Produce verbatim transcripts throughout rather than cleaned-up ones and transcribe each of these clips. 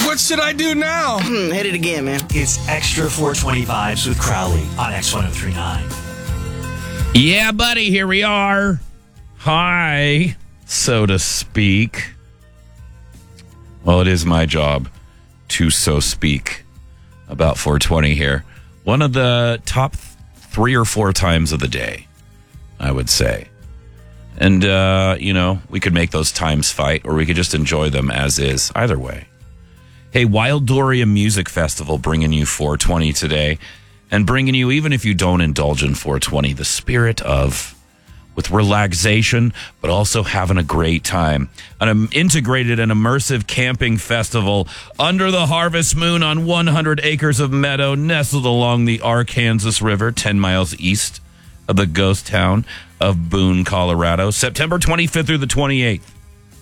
What should I do now? Hmm, hit it again, man. It's Extra four twenty Vibes with Crowley on X ten thirty-nine. Yeah, buddy, here we are. Hi, so to speak. Well, it is my job to so speak about four twenty here. One of the top three or four times of the day, I would say. And, uh, you know, we could make those times fight, or we could just enjoy them as is. Either way. Hey, Wild Doria Music Festival bringing you four twenty today, and bringing you, even if you don't indulge in four twenty, the spirit of, with relaxation, but also having a great time. An integrated and immersive camping festival under the harvest moon on one hundred acres of meadow nestled along the Arkansas River, ten miles east of the ghost town of Boone, Colorado, September twenty-fifth through the twenty-eighth.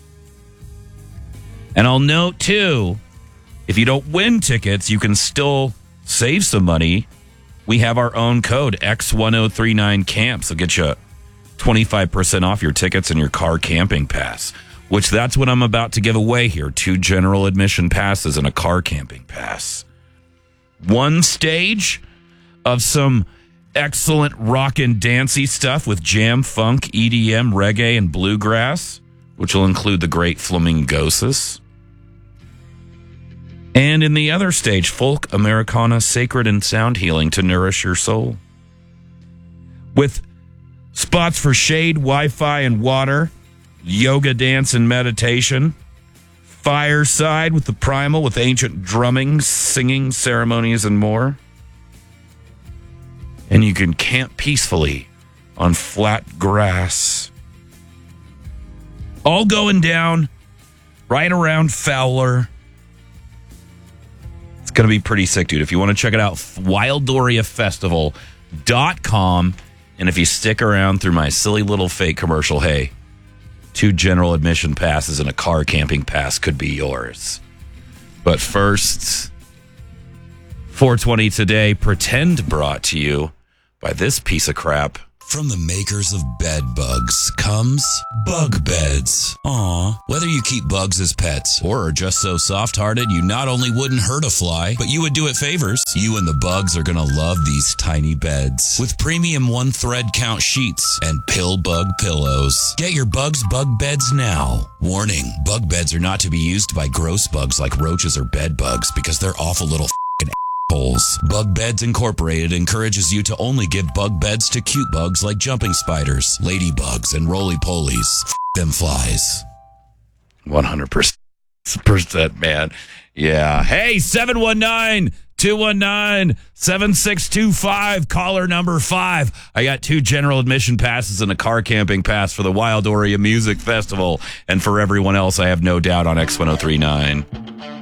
And I'll note, too, if you don't win tickets, you can still save some money. We have our own code, X ten thirty-nine camps. It'll get you twenty-five percent off your tickets and your car camping pass, which that's what I'm about to give away here. Two general admission passes and a car camping pass. One stage of some excellent rock and dancey stuff with jam, funk, E D M, reggae, and bluegrass, which will include the great Flamingosis. And in the other stage, folk, Americana, sacred and sound healing to nourish your soul. With spots for shade, Wi-Fi, and water, yoga, dance, and meditation. Fireside with the primal, with ancient drumming, singing, ceremonies, and more. And you can camp peacefully on flat grass. All going down right around Fowler. It's going to be pretty sick, dude. If you want to check it out, wild doria festival dot com. And if you stick around through my silly little fake commercial, hey, two general admission passes and a car camping pass could be yours. But first, four twenty today, pretend brought to you by this piece of crap. From the makers of bed bugs comes Bug Beds. Aw, whether you keep bugs as pets or are just so soft-hearted you not only wouldn't hurt a fly, but you would do it favors, you and the bugs are going to love these tiny beds. With premium one-thread count sheets and pill bug pillows. Get your Bugs Bug Beds now. Warning, bug beds are not to be used by gross bugs like roaches or bed bugs because they're awful little f***ing holes. Bug Beds Incorporated encourages you to only give bug beds to cute bugs like jumping spiders, ladybugs, and roly-polies. F*** them flies. one hundred percent, man. Yeah. Hey, seven one nine, two one nine, seven six two five, caller number five. I got two general admission passes and a car camping pass for the Wild Doria Music Festival. And for everyone else, I have no doubt on X ten thirty-nine.